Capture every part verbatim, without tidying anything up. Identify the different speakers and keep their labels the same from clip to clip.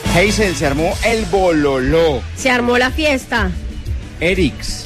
Speaker 1: Hazel, se armó el bololó.
Speaker 2: Se armó la fiesta.
Speaker 1: Erix,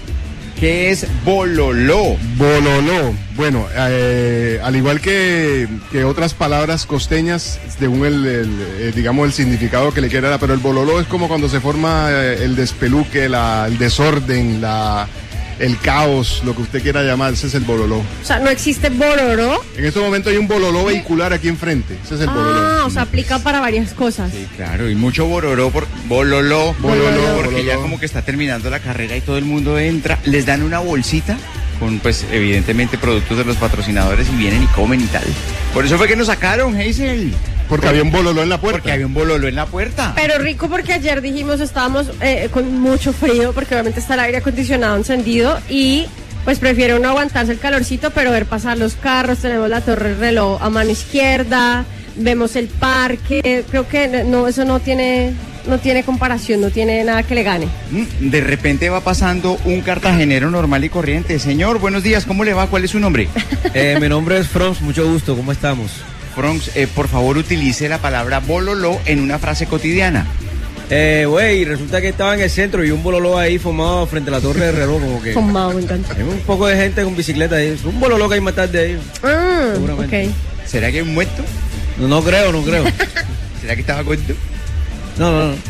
Speaker 1: ¿qué es bololó?
Speaker 3: Bololó. Bueno, eh, al igual que, que otras palabras costeñas, según el, el eh, digamos el significado que le quiera dar, pero el bololó es como cuando se forma eh, el despeluque, la, el desorden, la, el caos, lo que usted quiera llamar, ese es el bololó.
Speaker 2: O sea, no existe boloró.
Speaker 3: En este momento hay un bololó vehicular aquí enfrente, ese es el
Speaker 2: ah,
Speaker 3: bololó.
Speaker 2: Ah, o sea, aplica para varias cosas.
Speaker 1: Sí, claro, y mucho bororó por bololó,
Speaker 3: Bololó,
Speaker 1: bololó, porque
Speaker 3: bololó.
Speaker 1: ya como que está terminando la carrera y todo el mundo entra, les dan una bolsita con, pues, evidentemente productos de los patrocinadores y vienen y comen y tal. Por eso fue que nos sacaron, Hazel.
Speaker 3: Porque había un bololó en la puerta.
Speaker 1: Porque había un bololó en la puerta.
Speaker 2: Pero rico porque ayer dijimos estábamos eh, con mucho frío porque obviamente está el aire acondicionado encendido y pues prefiere uno aguantarse el calorcito pero ver pasar los carros, tenemos la torre reloj a mano izquierda, vemos el parque, creo que no, eso no tiene, no tiene comparación, no tiene nada que le gane.
Speaker 1: De repente va pasando un cartagenero normal y corriente. Señor, buenos días, ¿cómo le va? ¿Cuál es su nombre?
Speaker 4: Eh, mi nombre es Franz, mucho gusto, ¿cómo estamos?
Speaker 1: Franz, eh, por favor utilice la palabra bololó en una frase cotidiana.
Speaker 4: Eh, güey, resulta que estaba en el centro y un bololó ahí formado frente a la torre de reloj, como que...
Speaker 2: Formado, me encanta.
Speaker 4: Hay un poco de gente con bicicleta ahí, un bololó que hay más tarde ahí.
Speaker 2: Ah,
Speaker 4: seguramente.
Speaker 2: ok.
Speaker 1: ¿Será que hay un muerto?
Speaker 4: No, no creo, no creo.
Speaker 1: ¿Será que estaba gordo?
Speaker 4: No, no, no.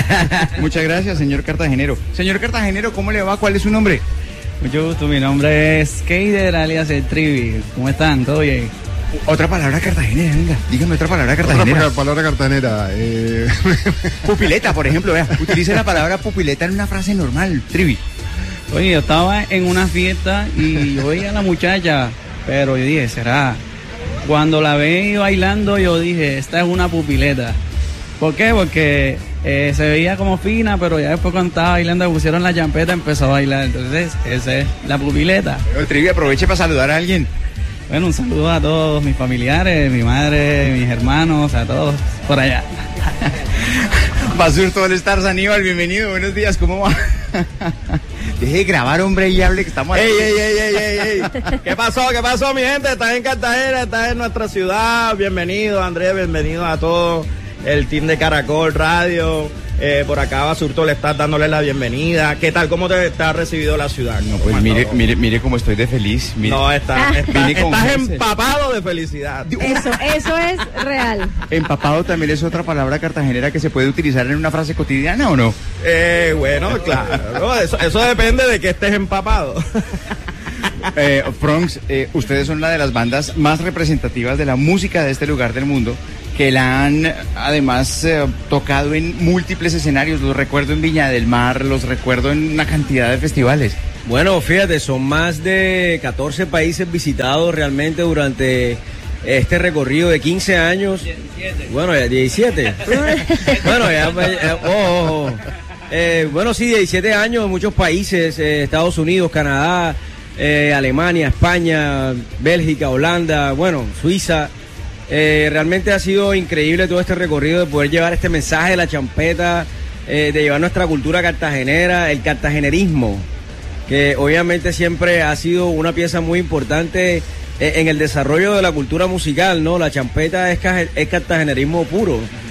Speaker 1: Muchas gracias, señor cartagenero. Señor cartagenero, ¿cómo le va? ¿Cuál es su nombre?
Speaker 5: Mucho gusto, mi nombre es Keider, alias el Trivi. ¿Cómo están? ¿Todo bien?
Speaker 1: Otra palabra cartagenera, venga. Dígame otra palabra cartagenera.
Speaker 3: Otra palabra cartagenera. Eh...
Speaker 1: Pupileta, por ejemplo, vea. Utilice la palabra pupileta en una frase normal, Trivi.
Speaker 5: Oye, yo estaba en una fiesta y yo veía a la muchacha, pero yo dije, ¿será? Cuando la vi bailando, yo dije, esta es una pupileta. ¿Por qué? Porque eh, se veía como fina, pero ya después cuando estaba bailando, pusieron la champeta, empezó a bailar. Entonces, esa es la pupileta.
Speaker 1: El Trivi, aproveche para saludar a alguien.
Speaker 5: Bueno, un saludo a todos mis familiares, mi madre, mis hermanos, a todos por allá.
Speaker 1: Basur, todo el Stars, Aníbal, bienvenido, buenos días, ¿cómo va? Deje de grabar, hombre, y hable que estamos
Speaker 6: ey, ey, ey, ey, ey, ey. ¿Qué pasó? ¿Qué pasó, mi gente? Estás en Cartagena, estás en nuestra ciudad. Bienvenido, Andrés, bienvenido a todo el team de Caracol Radio. Eh, por acá, Basurto, le estás dándole la bienvenida. ¿Qué tal? ¿Cómo te, te ha recibido la ciudad?
Speaker 1: No, pues mire, todo? mire, mire cómo estoy de feliz. Mire.
Speaker 6: No, está, está, estás
Speaker 1: Hazel.
Speaker 6: empapado de felicidad.
Speaker 2: Eso, eso es real.
Speaker 1: ¿Empapado también es otra palabra cartagenera que se puede utilizar en una frase cotidiana o no?
Speaker 6: Eh, bueno, claro. Eso, eso depende de que estés empapado.
Speaker 1: Eh, Franz, eh, ustedes son una de las bandas más representativas de la música de este lugar del mundo, que la han además eh, tocado en múltiples escenarios. Los recuerdo en Viña del Mar, los recuerdo en una cantidad de festivales.
Speaker 4: Bueno, fíjate, son más de catorce países visitados realmente durante este recorrido de quince años. diecisiete. Bueno, ya diecisiete. Bueno, ya, ya oh, oh, oh. Eh, bueno, sí, diecisiete años en muchos países, eh, Estados Unidos, Canadá, eh, Alemania, España, Bélgica, Holanda, bueno, Suiza. Eh, realmente ha sido increíble todo este recorrido de poder llevar este mensaje de la champeta, eh, de llevar nuestra cultura cartagenera, el cartagenerismo, que obviamente siempre ha sido una pieza muy importante eh, en el desarrollo de la cultura musical, ¿no? La champeta es, es cartagenerismo puro.